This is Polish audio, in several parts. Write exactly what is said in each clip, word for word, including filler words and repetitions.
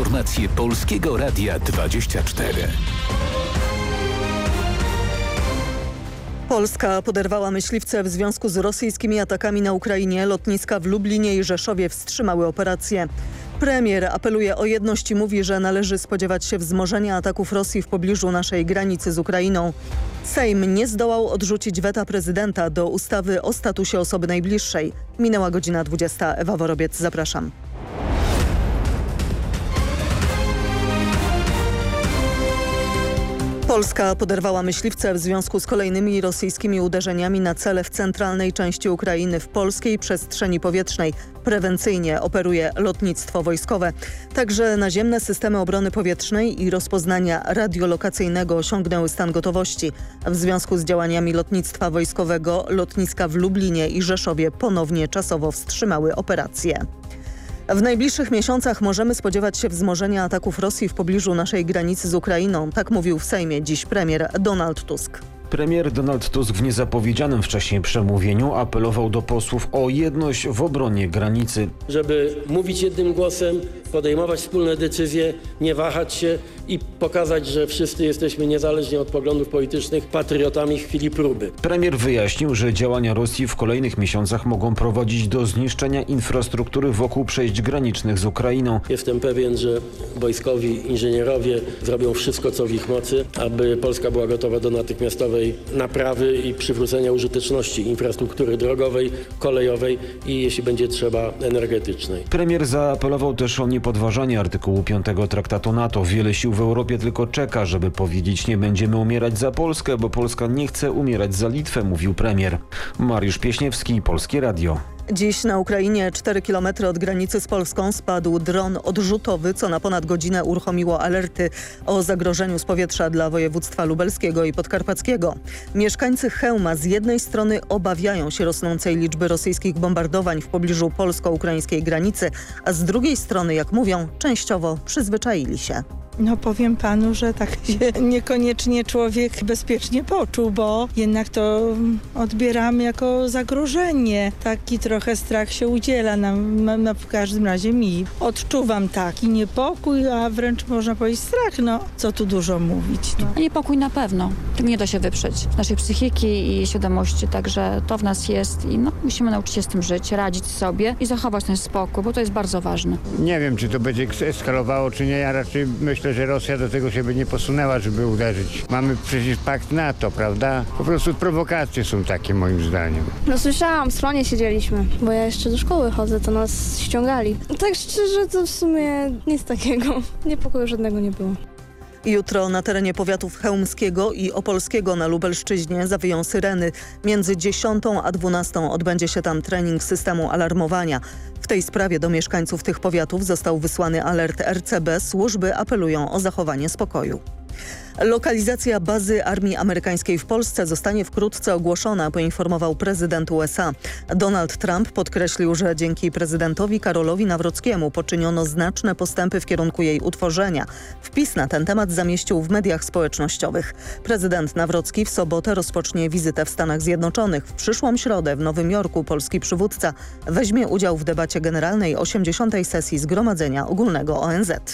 Informacje Polskiego Radia dwadzieścia cztery. Polska poderwała myśliwce w związku z rosyjskimi atakami na Ukrainie. Lotniska w Lublinie i Rzeszowie wstrzymały operację. Premier apeluje o jedność i mówi, że należy spodziewać się wzmożenia ataków Rosji w pobliżu naszej granicy z Ukrainą. Sejm nie zdołał odrzucić weta prezydenta do ustawy o statusie osoby najbliższej. Minęła godzina dwudziesta. Ewa Worobiec, zapraszam. Polska poderwała myśliwce w związku z kolejnymi rosyjskimi uderzeniami na cele w centralnej części Ukrainy. W polskiej przestrzeni powietrznej prewencyjnie operuje lotnictwo wojskowe. Także naziemne systemy obrony powietrznej i rozpoznania radiolokacyjnego osiągnęły stan gotowości. W związku z działaniami lotnictwa wojskowego lotniska w Lublinie i Rzeszowie ponownie czasowo wstrzymały operacje. W najbliższych miesiącach możemy spodziewać się wzmożenia ataków Rosji w pobliżu naszej granicy z Ukrainą. Tak mówił w Sejmie dziś premier Donald Tusk. Premier Donald Tusk w niezapowiedzianym wcześniej przemówieniu apelował do posłów o jedność w obronie granicy. Żeby mówić jednym głosem, podejmować wspólne decyzje, nie wahać się i pokazać, że wszyscy jesteśmy niezależnie od poglądów politycznych patriotami w chwili próby. Premier wyjaśnił, że działania Rosji w kolejnych miesiącach mogą prowadzić do zniszczenia infrastruktury wokół przejść granicznych z Ukrainą. Jestem pewien, że wojskowi inżynierowie zrobią wszystko, co w ich mocy, aby Polska była gotowa do natychmiastowej naprawy i przywrócenia użyteczności infrastruktury drogowej, kolejowej i jeśli będzie trzeba energetycznej. Premier zaapelował też o niepodważanie artykułu piątego Traktatu NATO. Wiele sił w Europie tylko czeka, żeby powiedzieć: nie będziemy umierać za Polskę, bo Polska nie chce umierać za Litwę, mówił premier. Mariusz Pieśniewski, Polskie Radio. Dziś na Ukrainie, cztery kilometry od granicy z Polską, spadł dron odrzutowy, co na ponad godzinę uruchomiło alerty o zagrożeniu z powietrza dla województwa lubelskiego i podkarpackiego. Mieszkańcy Chełma z jednej strony obawiają się rosnącej liczby rosyjskich bombardowań w pobliżu polsko-ukraińskiej granicy, a z drugiej strony, jak mówią, częściowo przyzwyczaili się. No powiem panu, że tak się niekoniecznie człowiek bezpiecznie poczuł, bo jednak to odbieramy jako zagrożenie. Taki trochę strach się udziela nam, no, w każdym razie mi. Odczuwam taki niepokój, a wręcz można powiedzieć strach, no co tu dużo mówić. No. Niepokój na pewno, tym nie da się wyprzeć. Naszej psychiki i świadomości, także to w nas jest i no, musimy nauczyć się z tym żyć, radzić sobie i zachować ten spokój, bo to jest bardzo ważne. Nie wiem, czy to będzie eskalowało, czy nie, ja raczej myślę, że Rosja do tego się by nie posunęła, żeby uderzyć. Mamy przecież pakt NATO, prawda? Po prostu prowokacje są takie, moim zdaniem. No słyszałam, w stronie siedzieliśmy, bo ja jeszcze do szkoły chodzę, to nas ściągali. Tak szczerze, to w sumie nic takiego. Niepokoju żadnego nie było. Jutro na terenie powiatów chełmskiego i opolskiego na Lubelszczyźnie zawyją syreny. Między dziesiątą a dwunastą odbędzie się tam trening systemu alarmowania. W tej sprawie do mieszkańców tych powiatów został wysłany alert R C B. Służby apelują o zachowanie spokoju. Lokalizacja bazy armii amerykańskiej w Polsce zostanie wkrótce ogłoszona, poinformował prezydent U S A. Donald Trump podkreślił, że dzięki prezydentowi Karolowi Nawrockiemu poczyniono znaczne postępy w kierunku jej utworzenia. Wpis na ten temat zamieścił w mediach społecznościowych. Prezydent Nawrocki w sobotę rozpocznie wizytę w Stanach Zjednoczonych. W przyszłą środę w Nowym Jorku polski przywódca weźmie udział w debacie generalnej osiemdziesiątej sesji Zgromadzenia Ogólnego O N Z.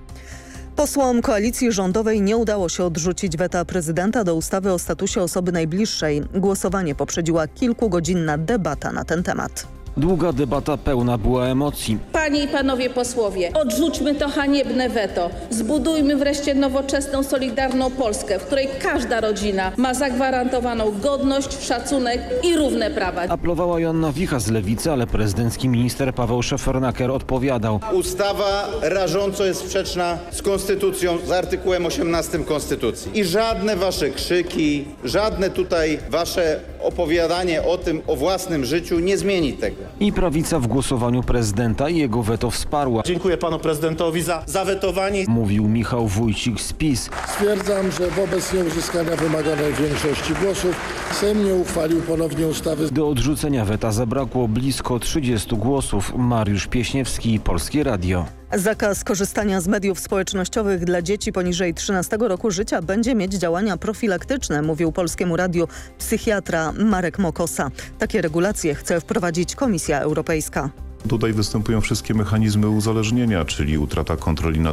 Posłom koalicji rządowej nie udało się odrzucić weta prezydenta do ustawy o statusie osoby najbliższej. Głosowanie poprzedziła kilkugodzinna debata na ten temat. Długa debata pełna była emocji. Panie i panowie posłowie, odrzućmy to haniebne weto. Zbudujmy wreszcie nowoczesną, solidarną Polskę, w której każda rodzina ma zagwarantowaną godność, szacunek i równe prawa. Apelowała Joanna Wicha z Lewicy, ale prezydencki minister Paweł Szefernaker odpowiadał. Ustawa rażąco jest sprzeczna z konstytucją, z artykułem osiemnastym Konstytucji. I żadne wasze krzyki, żadne tutaj wasze opowiadanie o tym, o własnym życiu nie zmieni tego. I prawica w głosowaniu prezydenta i jego weto wsparła. Dziękuję panu prezydentowi za zawetowanie. Mówił Michał Wójcik z PiS. Stwierdzam, że wobec nieuzyskania wymaganej większości głosów Sejm nie uchwalił ponownie ustawy. Do odrzucenia weta zabrakło blisko trzydziestu głosów. Mariusz Pieśniewski, Polskie Radio. Zakaz korzystania z mediów społecznościowych dla dzieci poniżej trzynastego roku życia będzie mieć działania profilaktyczne, mówił Polskiemu Radiu psychiatra Marek Mokosa. Takie regulacje chce wprowadzić Komisja Europejska. Tutaj występują wszystkie mechanizmy uzależnienia, czyli utrata kontroli nad